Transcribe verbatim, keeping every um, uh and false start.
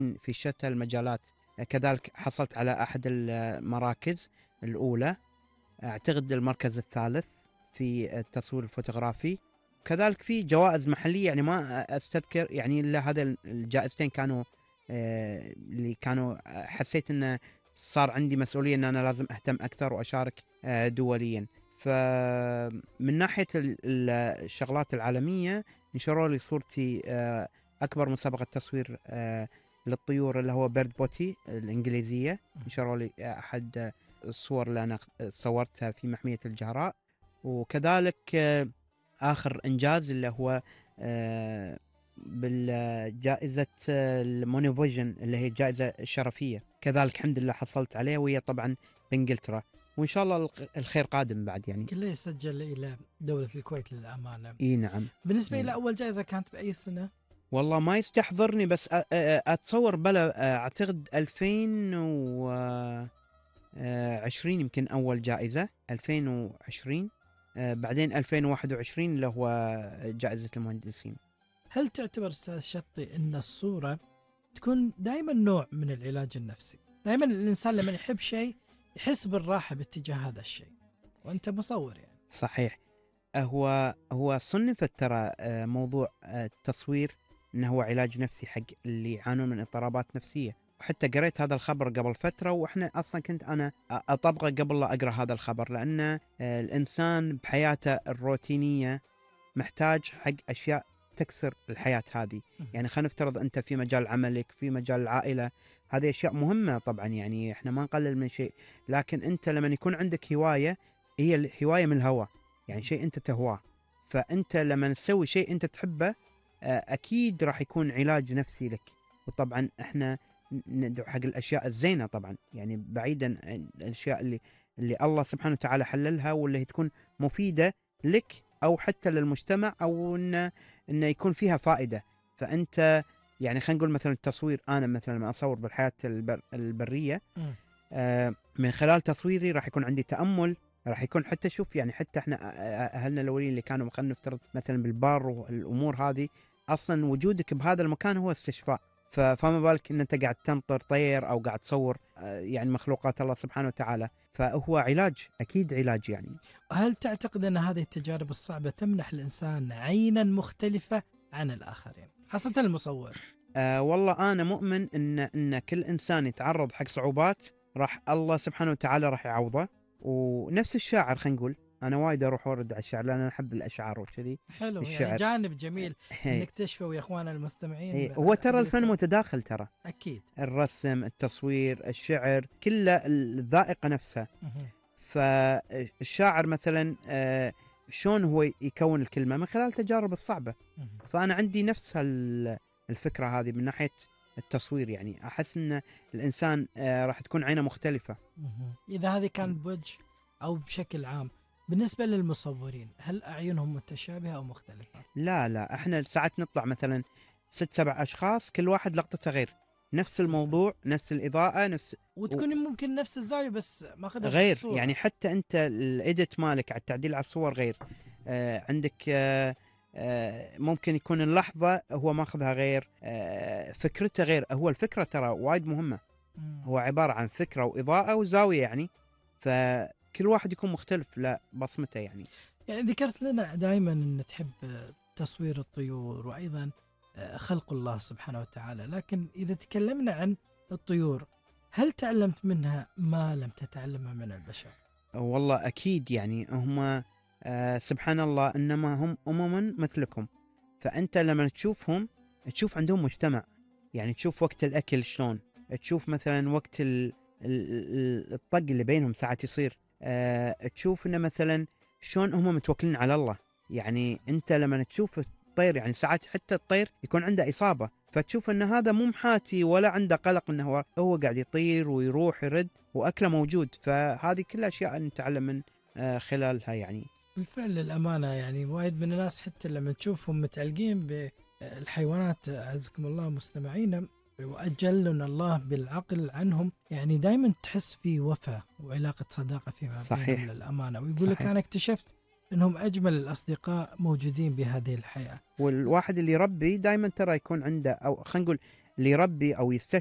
في شتى المجالات. كذلك حصلت على أحد المراكز الأولى، أعتقد المركز الثالث في التصوير الفوتوغرافي. كذلك في جوائز محلية، يعني ما أستذكر يعني إلا هذا الجائزتين كانوا آه، اللي كانوا حسيت إنه صار عندي مسؤولية إن أنا لازم أهتم أكثر وأشارك آه، دوليا. فمن ناحية ال- ال- الشغلات العالمية نشروا لي صورتي آه، أكبر مسابقة تصوير آه، للطيور اللي هو بيرد بوتي الإنجليزية. نشروا لي أحد الصور اللي أنا صورتها في محمية الجهراء. وكذلك آه، آخر إنجاز اللي هو آه، بالجائزة المونيفيجن اللي هي الجائزة الشرفية، كذلك الحمد لله حصلت عليها، وهي طبعا بإنجلترا، وإن شاء الله الخير قادم بعد يعني. كله يسجل إلى دولة الكويت للأمانة. إي نعم. بالنسبة إيه إلى نعم. أول جائزة كانت بأي سنة؟ والله ما يستحضرني، بس أ- أ- أتصور بلا أعتقد ألفين وعشرين يمكن أول جائزة ألفين وعشرين، آه، بعدين ألفين وواحد وعشرين اللي هو جائزة المهندسين. هل تعتبر أستاذ شطي أن الصورة تكون دائما نوع من العلاج النفسي؟ دائما الإنسان لما يحب شيء يحس بالراحة باتجاه هذا الشيء، وأنت مصور يعني. صحيح. هو هو صنفت ترى آه، موضوع آه، التصوير انه هو علاج نفسي حق اللي يعانون من اضطرابات نفسيه، وحتى قريت هذا الخبر قبل فتره، واحنا اصلا كنت انا اطبقه قبل لا اقرا هذا الخبر، لان آه، الانسان بحياته الروتينيه محتاج حق اشياء تكسر الحياه هذه. يعني خلينا نفترض انت في مجال عملك، في مجال العائله، هذه اشياء مهمه طبعا، يعني احنا ما نقلل من شيء، لكن انت لما يكون عندك هوايه، هي الهوايه من الهوى، يعني شيء انت تهواه، فانت لما تسوي شيء انت تحبه اكيد راح يكون علاج نفسي لك. وطبعا احنا ندعو حق الاشياء الزينه طبعا، يعني بعيدا عن الاشياء اللي اللي الله سبحانه وتعالى حللها واللي تكون مفيده لك او حتى للمجتمع، او انه انه يكون فيها فائده. فانت يعني خلينا نقول مثلا التصوير، انا مثلا لما اصور بالحياه البر البريه، آه من خلال تصويري راح يكون عندي تامل، راح يكون حتى شوف يعني حتى احنا اهلنا الاولين اللي كانوا خلينا نفترض مثلا بالبار والامور هذه، اصلا وجودك بهذا المكان هو استشفاء، فما بالك ان انت قاعد تنطر طير او قاعد تصور يعني مخلوقات الله سبحانه وتعالى، فهو علاج، اكيد علاج يعني. هل تعتقد ان هذه التجارب الصعبة تمنح الانسان عينا مختلفة عن الاخرين، خاصة المصور؟ آه والله انا مؤمن ان ان كل انسان يتعرض حق صعوبات راح الله سبحانه وتعالى راح يعوضه. ونفس الشاعر، خلينا نقول انا وايد اروح ورد على الشعر لان انا احب الاشعار وكذي. حلو، الشعر يعني جانب جميل انك تشفوا يا اخوان المستمعين. إيه هو ترى الفن متداخل ترى، اكيد الرسم، التصوير، الشعر، كله الذائقة نفسها. فالشاعر مثلا آه شلون هو يكون الكلمة من خلال التجارب الصعبة. فأنا عندي نفس الفكرة هذه من ناحية التصوير، يعني أحس أن الإنسان آه راح تكون عينه مختلفة. إذا هذه كان بوجه أو بشكل عام. بالنسبة للمصورين هل أعينهم متشابهة أو مختلفة؟ لا لا، احنا ساعات نطلع مثلا ست سبع أشخاص كل واحد لقطته غير، نفس الموضوع، نفس الإضاءة، نفس وتكون و... ممكن نفس الزاوية بس ماخذها غير الصورة. يعني حتى أنت الإيديت مالك على التعديل على الصور غير. آه عندك آه آه ممكن يكون اللحظة هو ماخذها غير، آه فكرته غير. هو الفكرة ترى وايد مهمة. مم. هو عبارة عن فكرة وإضاءة وزاوية يعني، فكل واحد يكون مختلف لا بصمته يعني. يعني ذكرت لنا دائما أن تحب تصوير الطيور وأيضا خلق الله سبحانه وتعالى، لكن إذا تكلمنا عن الطيور هل تعلمت منها ما لم تتعلمه من البشر؟ والله أكيد، يعني هم آه سبحان الله إنما هم أمم مثلكم، فأنت لما تشوفهم تشوف عندهم مجتمع، يعني تشوف وقت الأكل شلون، تشوف مثلا وقت ال ال الطق اللي بينهم ساعات يصير، آه تشوف إنه مثلا شلون هم متوكلين على الله. يعني أنت لما تشوف الطير، يعني ساعات حتى الطير يكون عنده إصابة، فتشوف ان هذا مو محاتي ولا عنده قلق، انه هو هو قاعد يطير ويروح يرد واكله موجود. فهذه كلها اشياء نتعلم من خلالها يعني. بالفعل للامانه يعني وايد من الناس حتى لما تشوفهم متعلقين بالحيوانات اعزكم الله مستمعينا واجلنا الله بالعقل عنهم، يعني دائما تحس في وفاء وعلاقه صداقه فيما بينهم للامانه. ويقول لك انا اكتشفت انهم اجمل الاصدقاء موجودين بهذه الحياه. والواحد اللي يربي دائما ترى يكون عنده، او خلينا نقول اللي يربي أو يستثمر